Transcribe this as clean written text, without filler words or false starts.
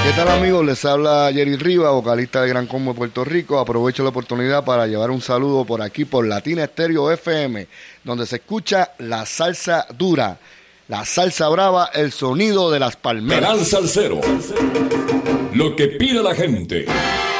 ¿Qué tal, amigos? Les habla Jerry Rivas, vocalista de Gran Combo de Puerto Rico. Aprovecho la oportunidad para llevar un saludo por aquí, por Latina Estéreo FM, donde se escucha la salsa dura, la salsa brava, el sonido de las palmeras. Canal Salsero, lo que pide la gente.